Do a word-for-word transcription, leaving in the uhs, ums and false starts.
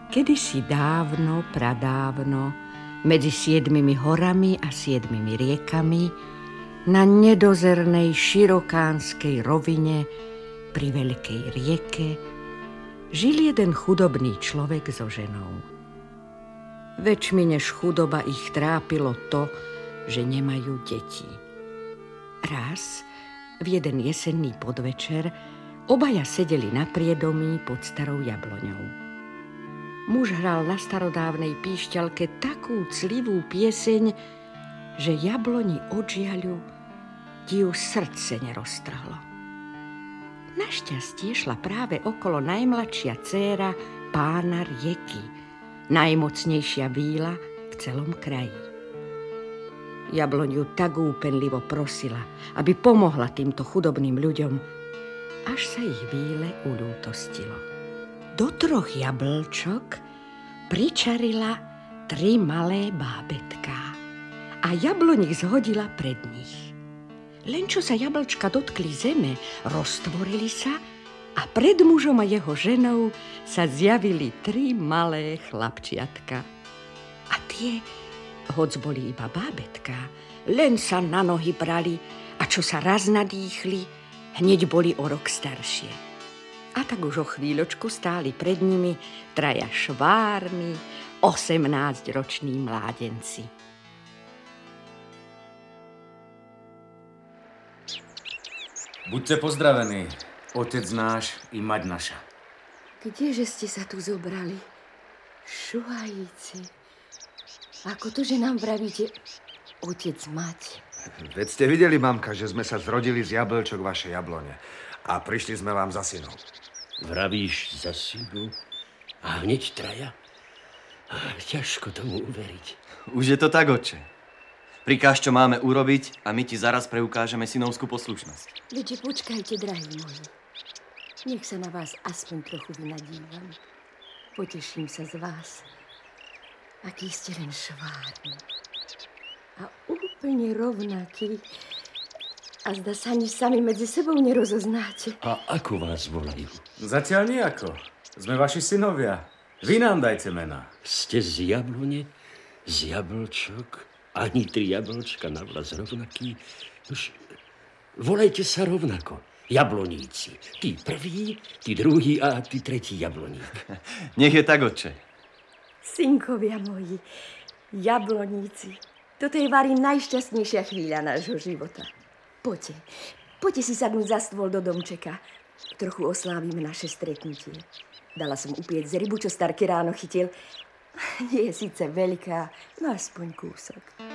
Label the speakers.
Speaker 1: Kedysi dávno, pradávno, medzi siedmimi horami a siedmimi riekami, na nedozernej širokánskej rovine pri veľkej rieke, žil jeden chudobný človek so ženou. Väčšmi než chudoba ich trápilo to, že nemajú deti. Raz, v jeden jesenný podvečer, obaja sedeli na priedomí pod starou jabloňou. Muž hral na starodávnej píšťalke takú clivú pieseň, že jabloni od žiaľu ti ju srdce neroztrhlo. Našťastie šla práve okolo najmladšia dcéra pána rieky, najmocnejšia víla v celom kraji. Jabloň ju tak úpenlivo prosila, aby pomohla týmto chudobným ľuďom, až sa ich víle uľútostilo. Do troch jablčok pričarila tri malé bábätká a jabloň ich zhodila pred nich. Len čo sa jablčka dotkli zeme, roztvorili sa a pred mužom a jeho ženou sa zjavili tri malé chlapčiatka. A tie, hoc boli iba bábätká, len sa na nohy brali a čo sa raz nadýchli, hneď boli o rok staršie. A tak už o chvíľočku stáli pred nimi traja švárni, osemnásťroční mládenci.
Speaker 2: Buďte pozdravení, otec náš i mať naša.
Speaker 3: Kdeže ste sa tu zobrali? Šuhajíci. Ako to, že nám vravíte otec mať?
Speaker 4: Veď ste videli, mamka, že sme sa zrodili z jablčok vašej jablone a prišli sme vám za synom.
Speaker 5: Vravíš za synu? A hneď traja? Ťažko tomu uveriť.
Speaker 6: Už je to tak, otče. Prikáž, čo máme urobiť a my ti zaraz preukážeme synovskú poslušnosť.
Speaker 3: Veďže počkajte, drahí moji. Nech sa na vás aspoň trochu vynadívam. Poteším sa z vás. Aký ste len švárni. A úplne rovnaký. A zdá sa, ani sami medzi sebou nerozoznáte.
Speaker 5: A ako vás volajú?
Speaker 2: Zatiaľ nejako. Sme vaši synovia. Vy nám dajte mená.
Speaker 5: Ste z jablone, z jablčok, ani tri jablčka na vlas rovnaký. Už volajte sa rovnako. Jabloníci. Tí prvý, tí druhý a tí tretí jabloník.
Speaker 6: Nech je tak, otče.
Speaker 3: Synkovia moji, jabloníci. Toto je vari najšťastnejšia chvíľa nášho života. Poďte, poďte si sadnúť za stôl do domčeka. Trochu oslávime naše stretnutie. Dala som upiec z rybu, čo Starky ráno chytil. Nie je síce veľká, no aspoň kúsok.